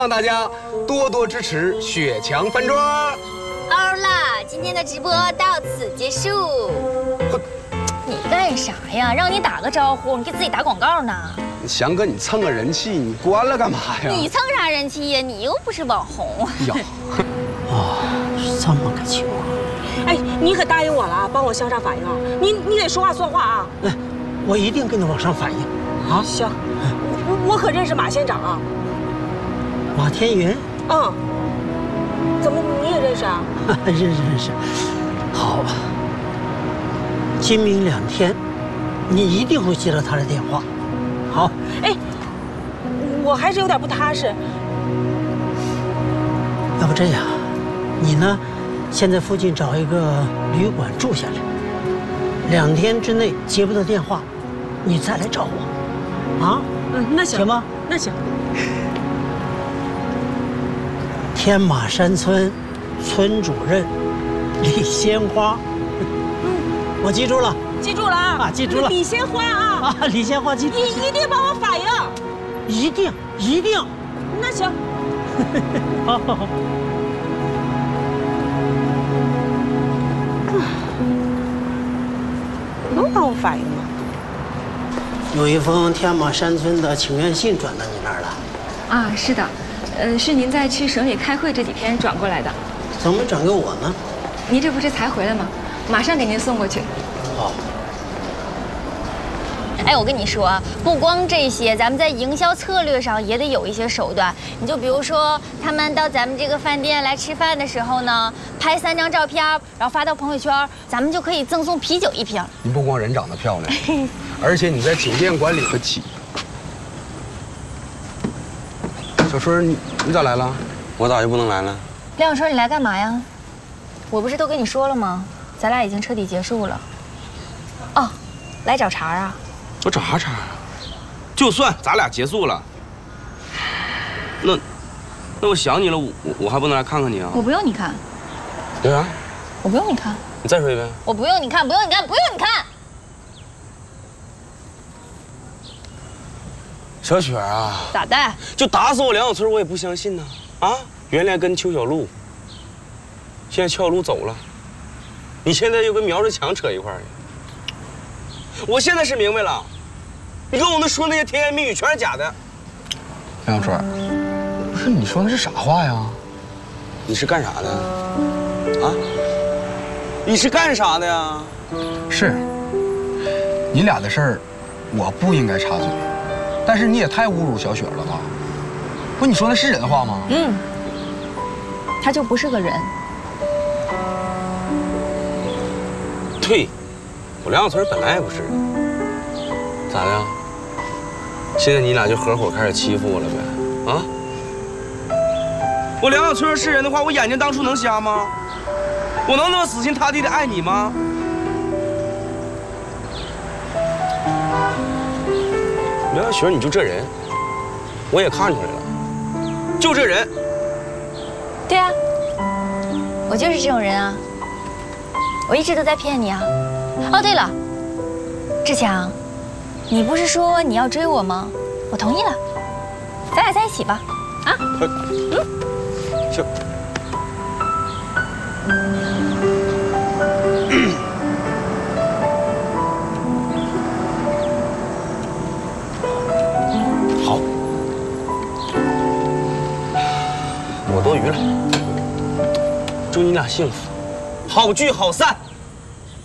望大家多多支持雪强饭庄。 好啦，今天的直播到此结束。你干啥呀？让你打个招呼，你给自己打广告呢？ 翔哥，你蹭个人气，你关了干嘛呀？ 你蹭啥人气呀？你又不是网红。 呀， 是这么个情况。 哎，你可答应我了，帮我向上反映啊！你得说话算话啊！ 哎，我一定跟你往上反映。啊， 行，我可认识马县长啊。 马天云。 嗯。怎么你也认识啊？ 认识。好，今明2天，你一定会接到他的电话。好。 哎，我还是有点不踏实。 要不这样，你呢，先在附近找一个旅馆住下来，2天之内接不到电话，你再来找我。啊？ 那行。 行吗？ 那行。 天马山村村主任李鲜花，我记住了， 记住了啊！ 记住了， 李鲜花啊！ 李鲜花记住， 你一定帮我反映， 一定。 那行， 好。 能帮我反映吗？ 有一封天马山村的请愿信转到你那儿了。 啊，是的。是您在去省里开会这几天转过来的。 怎么转给我呢？ 您这不是才回来吗？马上给您送过去。 好。 哎，我跟你说，不光这些，咱们在营销策略上也得有一些手段。你就比如说，他们到咱们这个饭店来吃饭的时候呢，拍3张照片，然后发到朋友圈，咱们就可以赠送啤酒1瓶。 你不光人长得漂亮，而且你在酒店管理得起。小春，你咋来了？ 我咋就不能来了？ 梁小春，你来干嘛呀？我不是都跟你说了吗？咱俩已经彻底结束了。哦，来找茬啊？ 我找啥茬？就算咱俩结束了，那我想你了，我还不能来看看你啊？ 我不用你看。 对啊。 我不用你看。 你再说一遍。 我不用你看，不用你看，不用你看。 小雪啊， 咋的？ 就打死我梁小春，我也不相信呢。啊，原来跟邱小璐，现在邱小璐走了，你现在又跟苗志强扯一块儿了。我现在是明白了，你跟我们说那些甜言蜜语全是假的。 梁小春，不是你说的是啥话呀？ 你是干啥的？啊？你是干啥的呀？ 是，你俩的事儿，我不应该插嘴。但是你也太侮辱小雪了吧？不，你说那是人话吗？ 他就不是个人。 对，我梁小春本来也不是人，咋的呀？现在你俩就合伙开始欺负我了呗？啊？我梁小春是人的话，我眼睛当初能瞎吗？我能那么死心塌地的爱你吗？梁小雪，你就这人，我也看出来了，就这人。 对啊，我就是这种人啊，我一直都在骗你啊。哦，对了，志强，你不是说你要追我吗？我同意了，咱俩在一起吧。啊？ 行。好，我多余了。祝你俩幸福，好聚好散。